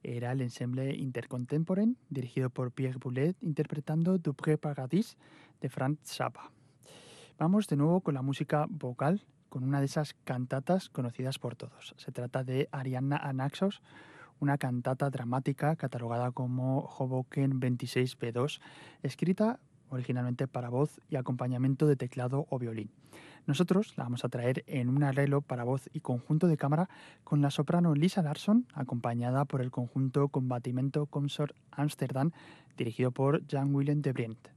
era el ensemble Intercontemporain, dirigido por Pierre Boulez, interpretando Dupré Paradis de Franz Zappa. Vamos de nuevo con la música vocal, con una de esas cantatas conocidas por todos. Se trata de Arianna Anaxos, una cantata dramática catalogada como Hoboken 26b2, escrita originalmente para voz y acompañamiento de teclado o violín. Nosotros la vamos a traer en un arreglo para voz y conjunto de cámara con la soprano Lisa Larsson, acompañada por el conjunto Combatimento Consort Amsterdam, dirigido por Jan Willem de Brient.